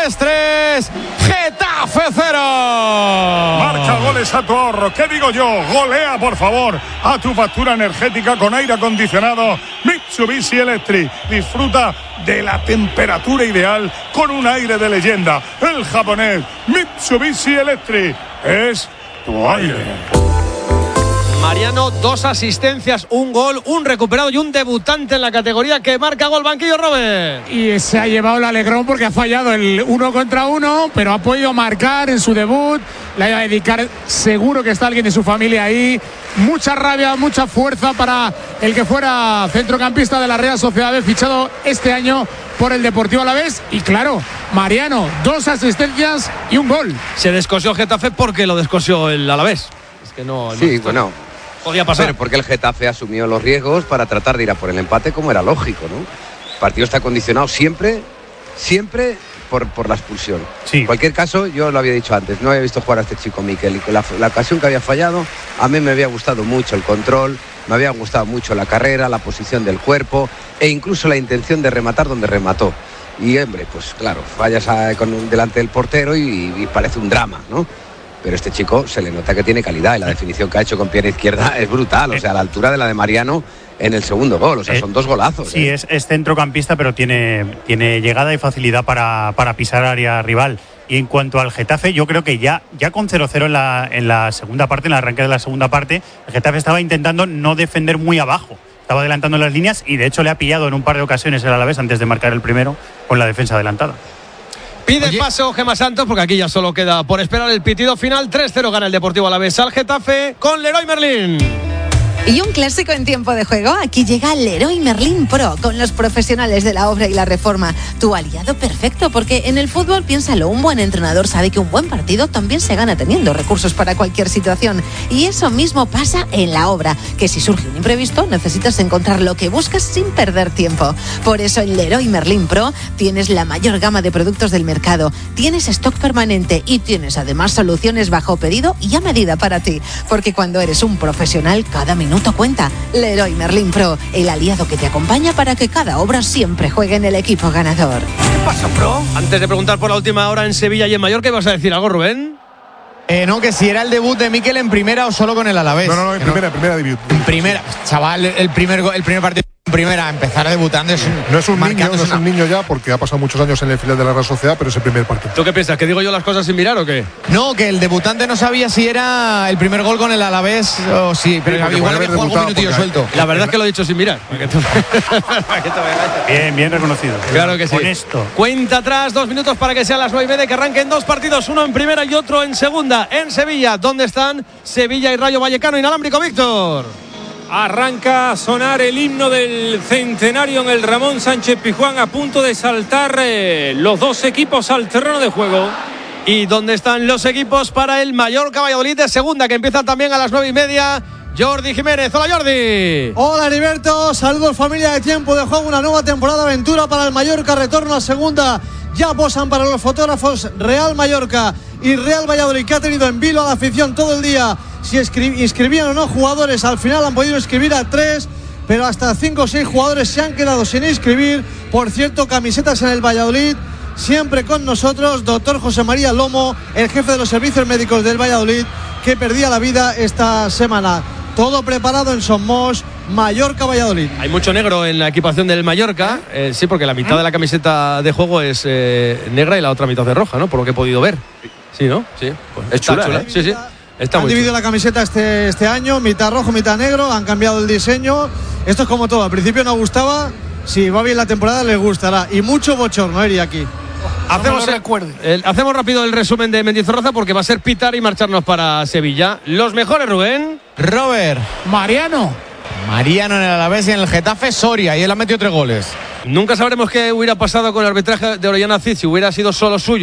Alavés 3, Getafe 0. Marca goles a tu ahorro. ¿Qué digo yo? Golea, por favor, a tu factura energética con aire acondicionado Mitsubishi Electric. Disfruta de la temperatura ideal con un aire de leyenda. El japonés Mitsubishi Electric es tu aire. Mariano, 2 asistencias, un gol, un recuperado y un debutante en la categoría que marca gol banquillo, Robert. Y se ha llevado el alegrón porque ha fallado el 1 contra 1, pero ha podido marcar en su debut. Le iba a dedicar, seguro que está alguien de su familia ahí. Mucha rabia, mucha fuerza para el que fuera centrocampista de la Real Sociedad, fichado este año por el Deportivo Alavés. Y claro, Mariano, 2 asistencias y un gol. Se descosió Getafe porque lo descosió el Alavés. Es que no. Sí, bueno. Podía pasar. Pero porque el Getafe asumió los riesgos para tratar de ir a por el empate, como era lógico, ¿no? El partido está condicionado siempre por la expulsión. Sí. En cualquier caso, yo lo había dicho antes, no había visto jugar a este chico Miquel, y con la ocasión que había fallado, a mí me había gustado mucho el control, me había gustado mucho la carrera, la posición del cuerpo e incluso la intención de rematar donde remató. Y hombre, pues claro, fallas delante del portero y parece un drama, ¿no? Pero este chico se le nota que tiene calidad y la definición que ha hecho con pierna izquierda es brutal, o sea, a la altura de la de Mariano en el segundo gol, o sea, son 2 golazos. Sí, es centrocampista, pero tiene llegada y facilidad para pisar área rival. Y en cuanto al Getafe, yo creo que ya con 0-0 en la segunda parte, en el arranque de la segunda parte, el Getafe estaba intentando no defender muy abajo, estaba adelantando las líneas y de hecho le ha pillado en un par de ocasiones el Alavés antes de marcar el primero con la defensa adelantada. Pide paso Gemma Santos porque aquí ya solo queda por esperar el pitido final. 3-0 gana el Deportivo Alavés al Getafe con Leroy Merlin. Y un clásico en tiempo de juego. Aquí llega Leroy Merlin Pro con los profesionales de la obra y la reforma. Tu aliado perfecto, porque en el fútbol, piénsalo, un buen entrenador sabe que un buen partido también se gana teniendo recursos para cualquier situación. Y eso mismo pasa en la obra, que si surge un imprevisto necesitas encontrar lo que buscas sin perder tiempo. Por eso en Leroy Merlin Pro tienes la mayor gama de productos del mercado, tienes stock permanente y tienes además soluciones bajo pedido y a medida para ti. Porque cuando eres un profesional, cada minuto cuenta. Leroy Merlin Pro, el aliado que te acompaña para que cada obra siempre juegue en el equipo ganador. ¿Qué pasa, Pro? Antes de preguntar por la última hora en Sevilla y en Mallorca, ¿ibas a decir algo, Rubén? No, que si era el debut de Miquel en primera o solo con el Alavés. No, en primera debut. En primera, chaval, el primer partido en primera, empezar debutando no es un niño ya, porque ha pasado muchos años en el filial de la Real Sociedad, pero es el primer partido. ¿Tú qué piensas? ¿Que digo yo las cosas sin mirar o qué? No, que el debutante no sabía si era el primer gol con el Alavés o sí, pero igual había jugado algún minutillo suelto. La verdad es que lo he dicho sin mirar. Bien reconocido. Claro que sí. Honesto. Cuenta atrás, 2 minutos para que sean las 9:30, que arranquen 2 partidos, uno en primera y otro en segunda. En Sevilla, ¿dónde están Sevilla y Rayo Vallecano? Inalámbrico, Víctor. Arranca a sonar el himno del centenario en el Ramón Sánchez Pizjuán, a punto de saltar los 2 equipos al terreno de juego. ¿Y dónde están los equipos para el Mallorca Valladolid de segunda, que empiezan también a las 9:30? Jordi Jiménez. Hola, Jordi. Hola, Heriberto. Saludos, familia de Tiempo de Juego. Una nueva temporada de aventura para el Mallorca. Retorno a segunda. Ya posan para los fotógrafos Real Mallorca y Real Valladolid, que ha tenido en vilo a la afición todo el día si inscribían o no jugadores. Al final han podido inscribir a 3, pero hasta 5 o 6 jugadores se han quedado sin inscribir. Por cierto, camisetas en el Valladolid. Siempre con nosotros, doctor José María Lomo, el jefe de los servicios médicos del Valladolid, que perdía la vida esta semana. Todo preparado en Somos, Mallorca-Valladolid. Hay mucho negro en la equipación del Mallorca. Sí, porque la mitad de la camiseta de juego es negra y la otra mitad es roja, ¿no? Por lo que he podido ver. Sí, ¿no? Sí. Pues es chula. Sí. Han dividido la camiseta este año, mitad rojo, mitad negro. Han cambiado el diseño. Esto es como todo. Al principio no gustaba. Si va bien la temporada, les gustará. Y mucho bochorno, Eri, aquí. Hacemos rápido el resumen de Mendizorroza porque va a ser pitar y marcharnos para Sevilla. Los mejores, Rubén. Robert. Mariano en el Alavés y en el Getafe, Soria, y él ha metido 3 goles. Nunca sabremos qué hubiera pasado con el arbitraje de Orellana Cid si hubiera sido solo suyo.